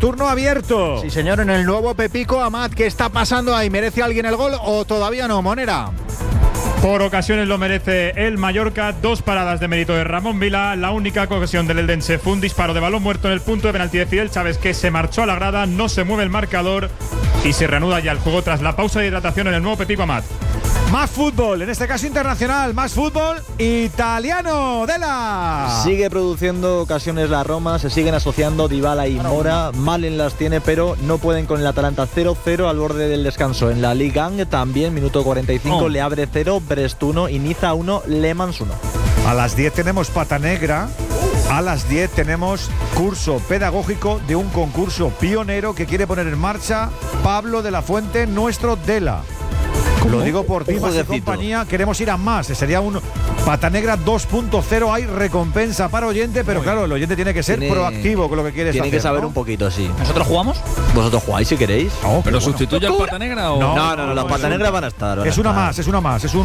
turno abierto. Sí, señor, en el nuevo Pepico Amat. ¿Qué está pasando ahí? ¿Merece alguien el gol o todavía no, Monera? Por ocasiones lo merece el Mallorca. 2 paradas de mérito de Ramón Vila. La única ocasión del Eldense fue un disparo de balón muerto en el punto de penalti de Fidel Chávez, que se marchó a la grada. No se mueve el marcador y se reanuda ya el juego tras la pausa de hidratación en el nuevo Pepico Amat. Más fútbol, en este caso internacional, más fútbol italiano. Dela. Sigue produciendo ocasiones la Roma, se siguen asociando Dybala y Mora. Malen las tiene, pero no pueden con el Atalanta. 0-0 al borde del descanso. En la Liga también, minuto 45, Le Havre 0, Brest 1 y Niza 1, Le Mans 1. A las 10 tenemos Pata Negra. A las 10 tenemos curso pedagógico de un concurso pionero que quiere poner en marcha Pablo de la Fuente, nuestro Dela. Lo digo por ti, más de compañía. Queremos ir a más. Sería un Pata Negra 2.0. Hay recompensa para oyente, pero claro, el oyente tiene que ser proactivo con lo que quieres hacer. Tiene que saber un poquito, sí. ¿Nosotros jugamos? ¿Vosotros jugáis si queréis? ¿Pero sustituye al Pata Negra o...? No, los Pata Negra van a estar. Es una más. Es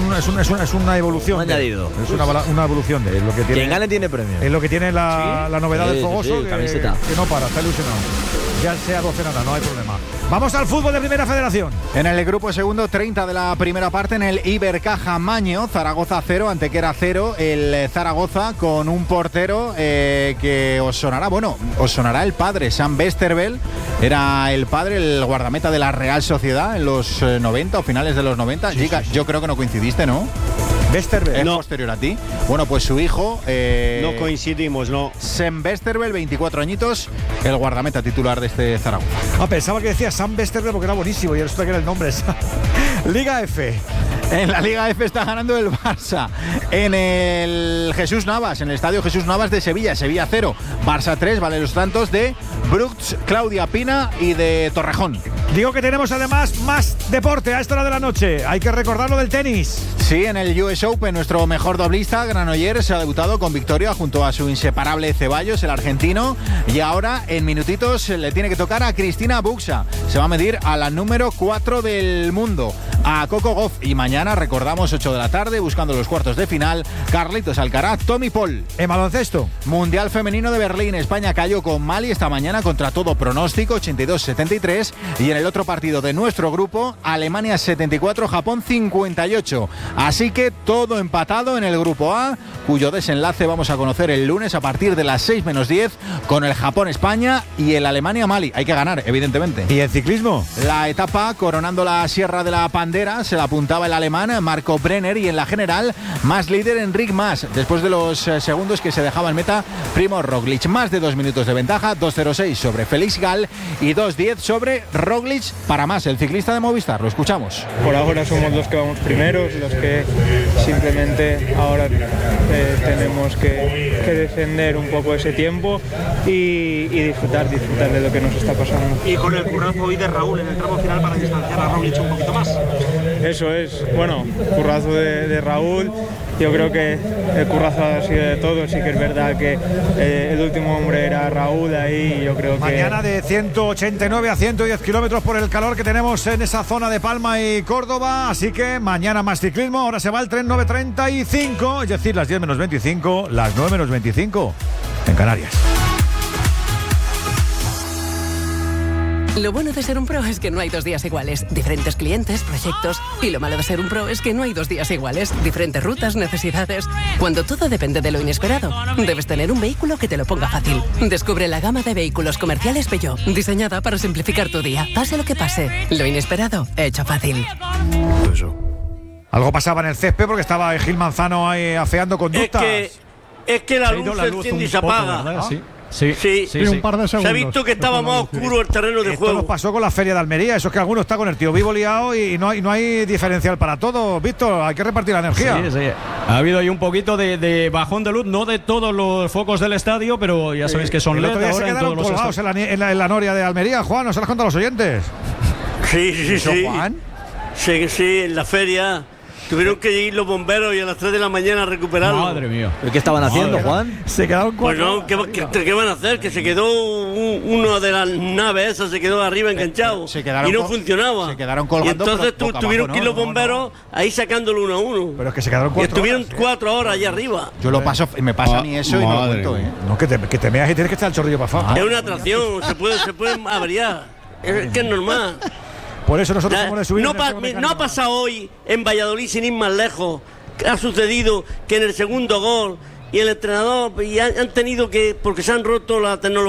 una evolución. Un añadido. Es una evolución de lo que tiene. Quien gane tiene premio. Es lo que tiene la novedad del Fogoso, camiseta. Que no para, está ilusionado. Ya sea 12 nada, no hay problema. Vamos al fútbol de Primera Federación. En el grupo segundo, 30 de la primera parte, en el Ibercaja Maño, Zaragoza 0, Antequera 0. El Zaragoza con un portero que os sonará el padre, Sam Westerveld. Era el padre, el guardameta de la Real Sociedad en los 90 o finales de los 90. Sí, yo creo que no coincidiste, ¿no? Westerveld. ¿Es posterior a ti? Bueno, pues su hijo… no coincidimos, no. Sam Westerveld, 24 añitos, el guardameta titular de este Zaragoza. Pensaba que decía Sam Westerveld porque era buenísimo y resulta que era el nombre. Liga F. En la Liga F está ganando el Barça. En el Jesús Navas, en el estadio Jesús Navas de Sevilla. Sevilla 0, Barça 3, vale los tantos de Brooks, Claudia Pina y de Torrejón. Digo que tenemos además más deporte a esta hora de la noche. Hay que recordar lo del tenis. Sí, en el US Open, nuestro mejor doblista, Granollers, se ha debutado con victoria junto a su inseparable Ceballos, el argentino. Y ahora, en minutitos, le tiene que tocar a Cristina Buxa. Se va a medir a la número 4 del mundo, a Coco Gauff. Y mañana, recordamos, 8 de la tarde, buscando los cuartos de final, Carlitos Alcaraz, Tommy Paul. En baloncesto, Mundial Femenino de Berlín. España cayó con Mali esta mañana contra todo pronóstico, 82-73. Y en el otro partido de nuestro grupo, Alemania 74, Japón 58. Así que todo empatado en el grupo A, cuyo desenlace vamos a conocer el lunes a partir de las 6 menos 10 con el Japón-España y el Alemania-Mali. Hay que ganar, evidentemente. ¿Y el ciclismo? La etapa coronando la Sierra de la Pandera se la apuntaba el alemán Marco Brenner, y en la general más líder Enric Mas, después de los segundos que se dejaba en meta Primož Roglic. Más de 2 minutos de ventaja, 2.06 sobre Félix Gall y 2.10 sobre Roglic para Mas, el ciclista de Movistar. Lo escuchamos. Por ahora somos los que vamos primeros, los que simplemente ahora tenemos que defender un poco ese tiempo y disfrutar de lo que nos está pasando. Y con el currazo hoy de Raúl en el tramo final para distanciar a Roglic un poquito más. Eso es, bueno, currazo de Raúl. Yo creo que el currazo ha sido de todos. Sí que es verdad que el último hombre era Raúl ahí, y yo creo que… Mañana de 189 a 110 kilómetros por el calor que tenemos en esa zona de Palma y Córdoba. Así que mañana más ciclismo. Ahora se va el tren 9.35, es decir, las 10 menos 25, las 9 menos 25 en Canarias. Lo bueno de ser un pro es que no hay 2 días iguales. Diferentes clientes, proyectos. Y lo malo de ser un pro es que no hay 2 días iguales. Diferentes rutas, necesidades. Cuando todo depende de lo inesperado, debes tener un vehículo que te lo ponga fácil. Descubre la gama de vehículos comerciales Peugeot, diseñada para simplificar tu día. Pase lo que pase, lo inesperado, hecho fácil. Algo pasaba en el césped porque estaba Gil Manzano ahí afeando conductas. Es que la luz se enciende y se apaga. ¿Verdad? Sí. Un par de segundos. Se ha visto que estaba más oscuro el terreno de Esto juego. nos pasó con la Feria de Almería. Eso es que alguno está con el tío vivo liado y no hay diferencial para todo. Víctor, hay que repartir la energía. Sí. Ha habido ahí un poquito de bajón de luz, no de todos los focos del estadio, pero ya sabéis que son el LED otro día ahora se en quedaron todos los colgados en la noria de Almería. Juan, ¿nos lo has contado a los oyentes? Sí. Juan? Sí, en la feria. Tuvieron que ir los bomberos y a las 3 de la mañana a recuperarlo. Madre mía. ¿Qué estaban haciendo, Juan? Se quedaron Pues 4. no, ¿qué van a hacer? Que se quedó uno de las naves esas, se quedó arriba enganchado y no funcionaba. Se quedaron colgando. Y entonces boca tuvieron abajo, que ir los bomberos ahí sacándolo uno a uno. Pero es que se quedaron 4 Y estuvieron horas, 4 horas allá arriba. Yo lo paso, me pasa a mí eso y no lo cuento, No, que te meas y tienes que estar el chorrillo para abajo. Es una atracción, se puede averiar. Es que es normal. Por eso nosotros somos de subir. No ha pasado hoy en Valladolid, sin ir más lejos. Ha sucedido que en el segundo gol y el entrenador han tenido que, porque se han roto la tecnología.